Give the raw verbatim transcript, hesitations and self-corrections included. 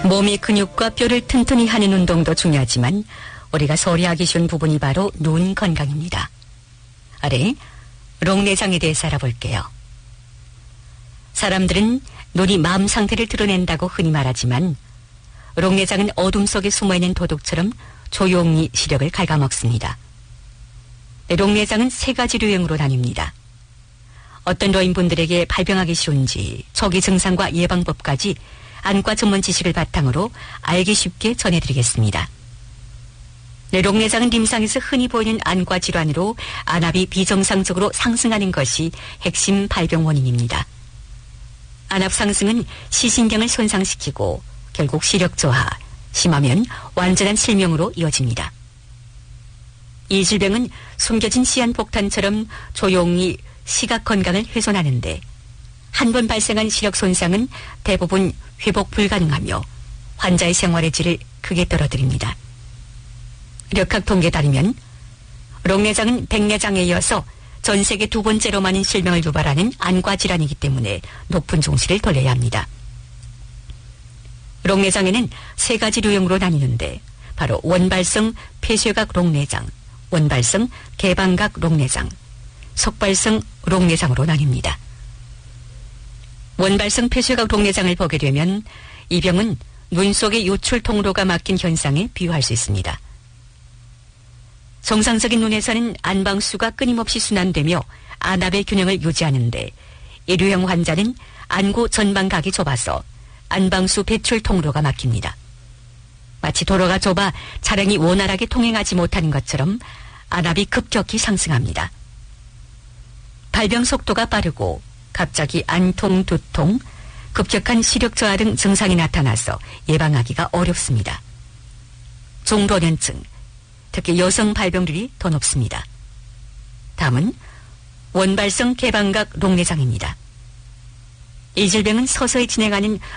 몸의 근육과 뼈를 튼튼히 하는 운동도 중요하지만 우리가 소홀히하기 쉬운 부분이 바로 눈 건강입니다. 아래 롱내장에 대해서 알아볼게요. 사람들은 눈이 마음 상태를 드러낸다고 흔히 말하지만 롱내장은 어둠 속에 숨어있는 도둑처럼 조용히 시력을 갉아먹습니다. 롱내장은 세 가지 유형으로 나뉩니다. 어떤 노인분들에게 발병하기 쉬운지 초기 증상과 예방법까지 안과 전문 지식을 바탕으로 알기 쉽게 전해드리겠습니다. 네, 롱내장은 임상에서 흔히 보이는 안과 질환으로 안압이 비정상적으로 상승하는 것이 핵심 발병 원인입니다. 안압 상승은 시신경을 손상시키고 결국 시력 저하, 심하면 완전한 실명으로 이어집니다. 이 질병은 숨겨진 시한폭탄처럼 조용히 시각 건강을 훼손하는데 한 번 발생한 시력 손상은 대부분 회복 불가능하며 환자의 생활의 질을 크게 떨어뜨립니다. 력학 통계에 따르면 롱내장은 백내장에 이어서 전 세계 두 번째로 많은 실명을 유발하는 안과 질환이기 때문에 높은重視를 돌려야 합니다. 롱내장에는 세 가지 유형으로 나뉘는데 바로 원발성 폐쇄각 롱내장, 원발성 개방각 롱내장, 속발성 롱내장으로 나뉩니다. 원발성 폐쇄각 롱내장을 보게 되면 이 병은 눈 속의 요출 통로가 막힌 현상에 비유할 수 있습니다. 정상적인 눈에서는 안방수가 끊임없이 순환되며 안압의 균형을 유지하는데 이 유형 환자는 안구 전방각이 좁아서 안방수 배출 통로가 막힙니다. 마치 도로가 좁아 차량이 원활하게 통행하지 못하는 것처럼 안압이 급격히 상승합니다. 발병 속도가 빠르고 갑자기 안통, 두통, 급격한 시력 저하 등 증상이 나타나서 예방하기가 어렵습니다. 중老年층, 특히 여성 발병률이 더 높습니다. 다음은 원발성 개방각 롱내장입니다. 이 질병은 서서히 진행하는